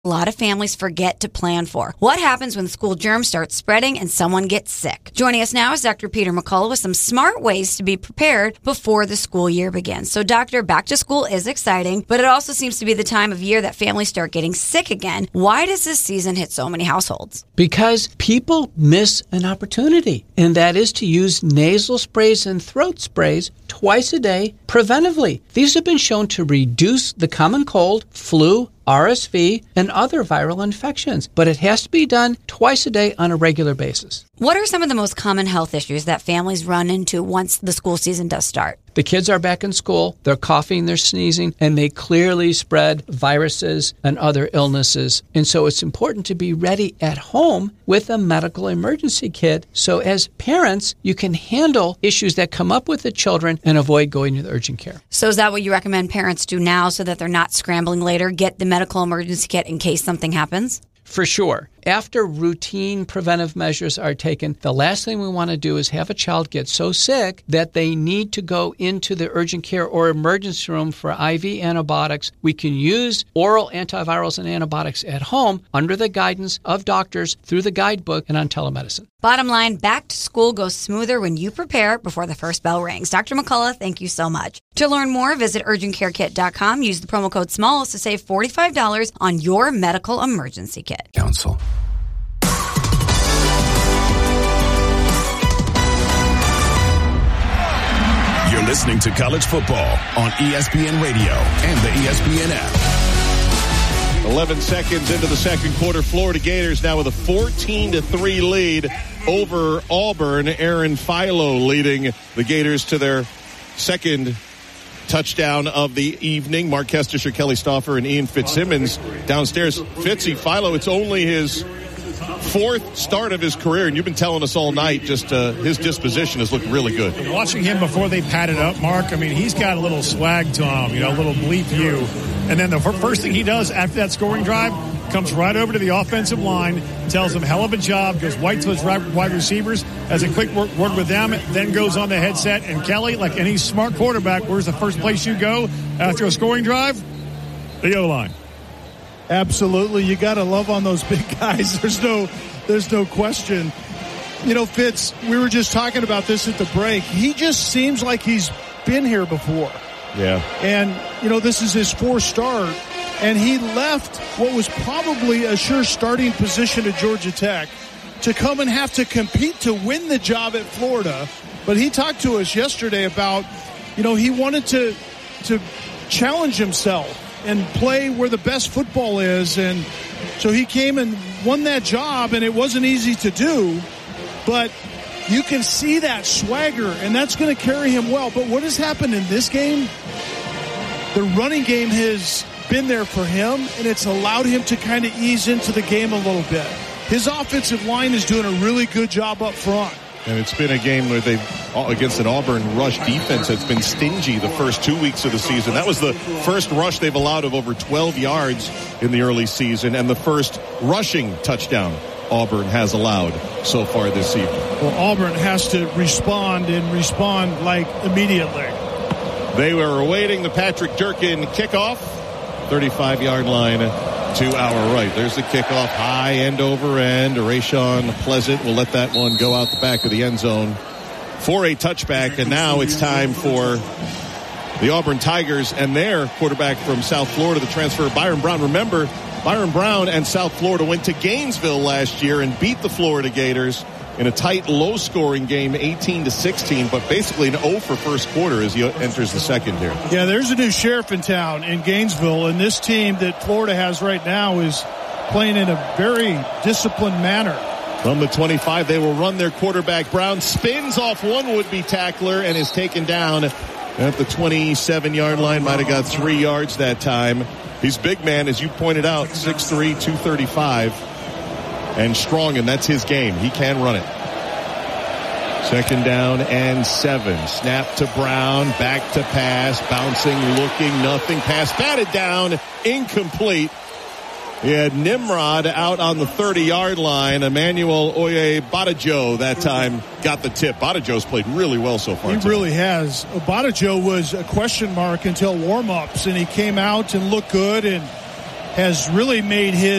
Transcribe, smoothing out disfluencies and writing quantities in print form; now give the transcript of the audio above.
a lot of families forget to plan for. What happens when school germs start spreading and someone gets sick? Joining us now is Dr. Peter McCullough with some smart ways to be prepared before the school year begins. So, Doctor, back to school is exciting, but it also seems to be the time of year that families start getting sick again. Why does this season hit so many households? Because people miss an opportunity, and that is to use nasal sprays and throat sprays twice a day preventively. These have been shown to reduce the common cold, flu, RSV, and other viral infections, but it has to be done twice a day on a regular basis. What are some of the most common health issues that families run into once the school season does start? The kids are back in school, they're coughing, they're sneezing, and they clearly spread viruses and other illnesses. And so it's important to be ready at home with a medical emergency kit. So as parents, you can handle issues that come up with the children and avoid going to the urgent care. So is that what you recommend parents do now so that they're not scrambling later? Get the medical emergency kit in case something happens? For sure. After routine preventive measures are taken, the last thing we want to do is have a child get so sick that they need to go into the urgent care or emergency room for IV antibiotics. We can use oral antivirals and antibiotics at home under the guidance of doctors through the guidebook and on telemedicine. Bottom line, back to school goes smoother when you prepare before the first bell rings. Dr. McCullough, thank you so much. To learn more, visit urgentcarekit.com. Use the promo code SMALLS to save $45 on your medical emergency kit. Council. You're listening to College Football on ESPN Radio and the ESPN app. 11 seconds into the second quarter, Florida Gators now with a 14-3 lead over Auburn. Aaron Philo leading the Gators to their second touchdown of the evening. Mark Kestisher, Kelly Stauffer, and Ian Fitzsimmons downstairs. Fitzy, Philo, it's only his fourth start of his career, and you've been telling us all night just his disposition has looked really good. Watching him before they padded up, Mark, I mean, he's got a little swag to him, a little bleep view. And then the first thing he does after that scoring drive, comes right over to the offensive line, tells them hell of a job, goes right to his wide receivers, has a quick word with them, then goes on the headset. And Kelly, like any smart quarterback, where's the first place you go after a scoring drive? The O-line. Absolutely. You got to love on those big guys. There's no question. Fitz, we were just talking about this at the break. He just seems like he's been here before. Yeah. And, this is his fourth start. And he left what was probably a sure starting position at Georgia Tech to come and have to compete to win the job at Florida. But he talked to us yesterday about, he wanted to challenge himself and play where the best football is. And so he came and won that job, and it wasn't easy to do. But you can see that swagger, and that's going to carry him well. But what has happened in this game, the running game has been there for him, and it's allowed him to kind of ease into the game a little bit. His offensive line is doing a really good job up front. And it's been a game where against an Auburn rush defense that's been stingy the first 2 weeks of the season. That was the first rush they've allowed of over 12 yards in the early season, and the first rushing touchdown Auburn has allowed so far this season. Well, Auburn has to respond like immediately. They were awaiting the Patrick Durkin kickoff, 35-yard line to our right. There's the kickoff, high end over end. Rayshon Pleasant will let that one go out the back of the end zone for a touchback. And now it's time for the Auburn Tigers and their quarterback from South Florida, the transfer Byron Brown. Remember, Byron Brown and South Florida went to Gainesville last year and beat the Florida Gators in a tight, low-scoring game, 18-16, but basically an 0 for first quarter as he enters the second here. Yeah, there's a new sheriff in town in Gainesville, and this team that Florida has right now is playing in a very disciplined manner. From the 25, they will run their quarterback. Brown spins off one would-be tackler and is taken down at the 27-yard line. Might have got 3 yards that time. He's big man, as you pointed out, 6'3", 235. And strong, and that's his game. He can run it. Second down and 7. Snap to Brown. Back to pass. Bouncing, looking, nothing. Pass batted down. Incomplete. He had Nimrod out on the 30-yard line. Emmanuel Oye-Badajo that time got the tip. Badajo's played really well so far. He really has. Badajo was a question mark until warm-ups, and he came out and looked good, and has really made his